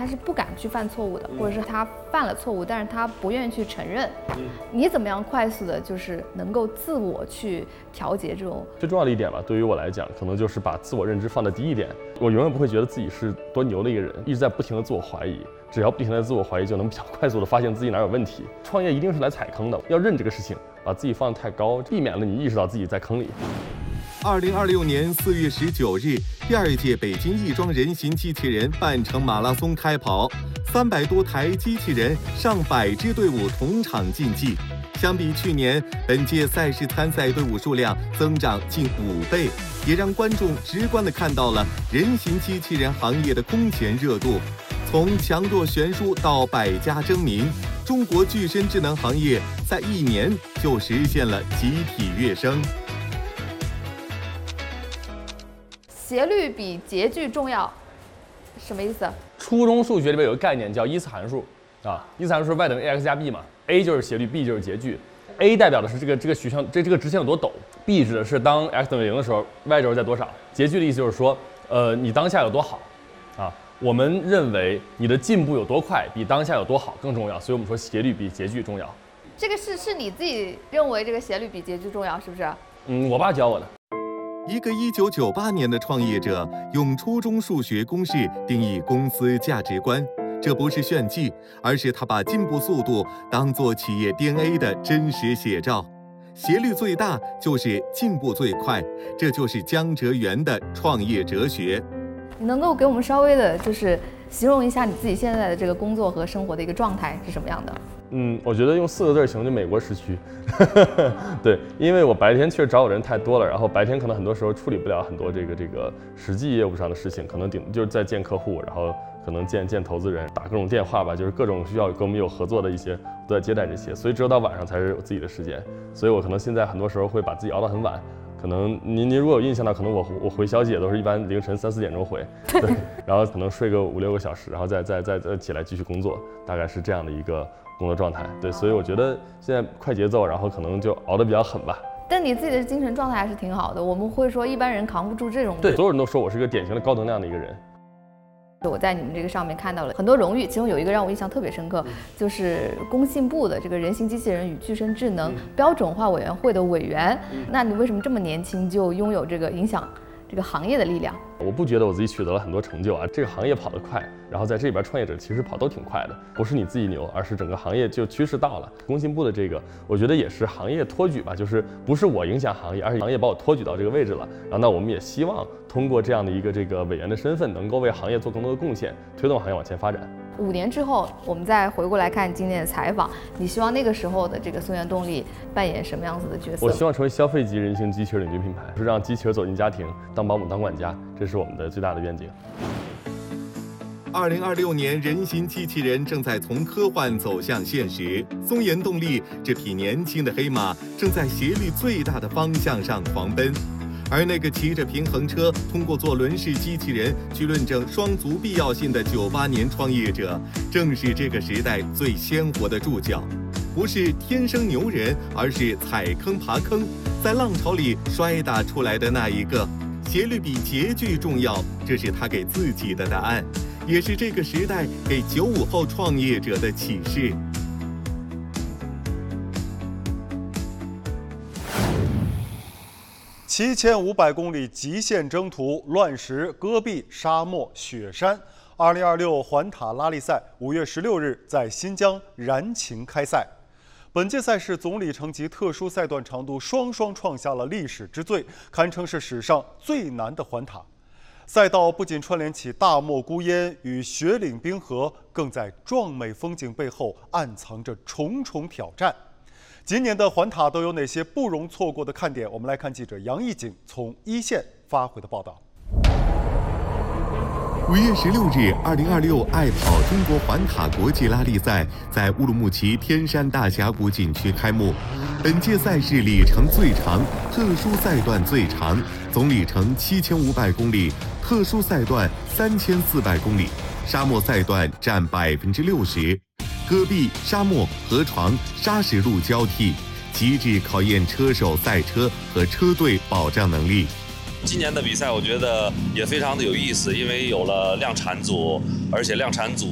他是不敢去犯错误的，或者是他犯了错误，但是他不愿意去承认。你怎么样快速的，就是能够自我去调节这种？ 最重要的一点吧，对于我来讲，可能就是把自我认知放在第一点。我永远不会觉得自己是多牛的一个人，一直在不停的自我怀疑。只要不停的自我怀疑，就能比较快速的发现自己哪有问题。创业一定是来踩坑的，要认这个事情，把自己放得太高，避免了你意识到自己在坑里。 2026年4月19日，第2届北京亦庄人形机器人半程马拉松开跑，300多台机器人、上百支队伍同场竞技。相比去年，本届赛事参赛队伍数量增长近5倍，也让观众直观地看到了人形机器人行业的空前热度。从强弱悬殊到百家争鸣，中国具身智能行业在1年就实现了集体跃升。 斜率比截距重要，什么意思？ 初中数学里边有个概念叫依次函数啊，依次函数是 y 等于 ax 加 b 嘛 ，a 就是斜率 ，b 就是截距。a 代表的是这个曲线，这个直线有多陡 ，b 指的是当 x 等于0的时候 y 轴在多少。截距的意思就是说，你当下有多好啊。我们认为你的进步有多快，比当下有多好更重要，所以我们说斜率比截距重要。 这个是你自己认为这个斜率比截距重要，是不是？ 我爸教我的。 一个1998年的创业者用初中数学公式定义公司价值观，这不是炫技，而是他把进步速度当作企业 DNA 的真实写照。斜率最大就是进步最快，这就是江哲元的创业哲学。 你能够给我们稍微的，就是形容一下你自己现在的这个工作和生活的一个状态是什么样的？ 我觉得用4个字形容就美国时区。对，因为我白天确实找我人太多了，然后白天可能很多时候处理不了很多这个实际业务上的事情，可能就是在见客户，然后可能见投资人，打各种电话吧，就是各种需要跟我们有合作的一些都在接待这些，所以只有到晚上才是有自己的时间，所以我可能现在很多时候会把自己熬到很晚。可能您如果有印象的，可能我回消息也都是一般凌晨3、4点钟回，对，然后可能睡个5、6个小时，然后再起来继续工作，大概是这样的一个工作状态。对，所以我觉得现在快节奏，然后可能就熬得比较狠吧。 但你自己的精神状态还是挺好的，我们会说一般人扛不住这种。 对，所有人都说我是个典型的高能量的一个人。 我在你们这个上面看到了很多荣誉，其中有一个让我印象特别深刻，就是工信部的这个人形机器人与具身智能标准化委员会的委员。那你为什么这么年轻就拥有这个影响这个行业的力量？ 我不觉得我自己取得了很多成就啊，这个行业跑得快，然后在这里边创业者其实跑都挺快的，不是你自己牛，而是整个行业就趋势到了。工信部的这个，我觉得也是行业托举吧，就是不是我影响行业，而是行业把我托举到这个位置了。然后呢，我们也希望通过这样的一个委员的身份，能够为行业做更多的贡献，推动行业往前发展。 5年之后，我们再回过来看今天的采访，你希望那个时候的这个松原动力扮演什么样子的角色？ 我希望成为消费级人形机器人领军品牌，是让机器人走进家庭，当保姆、当管家，这是我们的最大的愿景。 2026年，人形机器人正在从科幻走向现实。松原动力这匹年轻的黑马正在斜率最大的方向上狂奔。而那个骑着平衡车，通过做轮式机器人去论证双足必要性的98年创业者，正是这个时代最鲜活的注脚。不是天生牛人，而是踩坑爬坑，在浪潮里摔打出来的那一个。斜率比截距重要，这是他给自己的答案，也是这个时代给95后创业者的启示。 7500公里极限征途，乱石、戈壁、沙漠、雪山。2026环塔拉力赛5月16日在新疆燃情开赛。本届赛事总里程及特殊赛段长度双创下了历史之最，堪称是史上最难的环塔。赛道不仅串联起大漠孤烟与雪岭冰河，更在壮美风景背后暗藏着重重挑战。今年的环塔都有哪些不容错过的看点？我们来看记者杨艺景从一线发回的报道。 5月16日，2026爱跑中国环塔国际拉力赛在乌鲁木齐天山大峡谷景区开幕。本届赛事里程最长，特殊赛段最长，总里程7500公里，特殊赛段3400公里，沙漠赛段占60%。戈壁、沙漠、河床、砂石路交替，极致考验车手、赛车和车队保障能力。 今年的比赛我觉得也非常的有意思，因为有了量产组，而且量产组